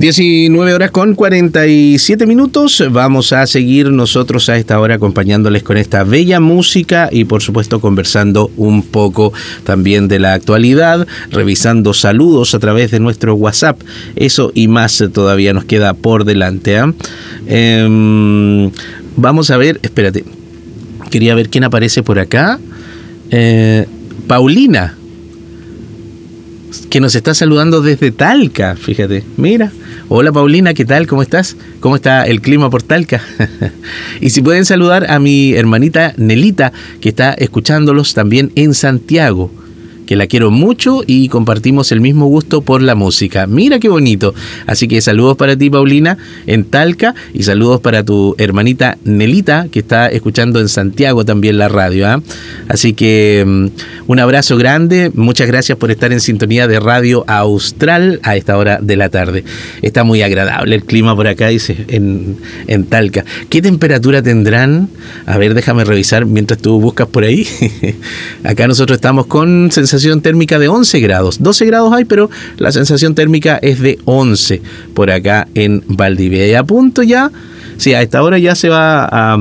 19 horas con 47 minutos. Vamos a seguir nosotros a esta hora acompañándoles con esta bella música y por supuesto conversando un poco también de la actualidad, revisando saludos a través de nuestro WhatsApp. Eso y más todavía nos queda por delante, ¿eh? Vamos a ver, espérate. Quería ver quién aparece por acá. Paulina, que nos está saludando desde Talca, fíjate, mira. Hola Paulina, ¿qué tal? ¿Cómo estás? ¿Cómo está el clima por Talca? Y si pueden saludar a mi hermanita Nelita, que está escuchándolos también en Santiago, que la quiero mucho y compartimos el mismo gusto por la música. Mira qué bonito. Así que saludos para ti, Paulina, en Talca, y saludos para tu hermanita Nelita, que está escuchando en Santiago también la radio, ¿eh? Así que un abrazo grande. Muchas gracias por estar en sintonía de Radio Austral a esta hora de la tarde. Está muy agradable el clima por acá, dice, en Talca. ¿Qué temperatura tendrán? A ver, déjame revisar mientras tú buscas por ahí. Acá nosotros estamos con sensación térmica de 11 grados. 12 grados hay, pero la sensación térmica es de 11 por acá en Valdivia. Y a punto ya, sí, a esta hora ya se va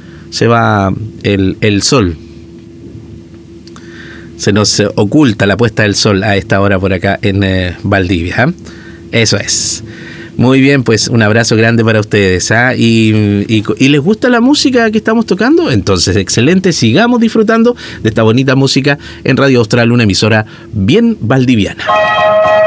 el sol. Se nos oculta la puesta del sol a esta hora por acá en Valdivia, ¿eh? Eso es. Muy bien, pues un abrazo grande para ustedes, ¿eh? ¿Y les gusta la música que estamos tocando? Entonces, excelente, sigamos disfrutando de esta bonita música en Radio Austral, una emisora bien valdiviana.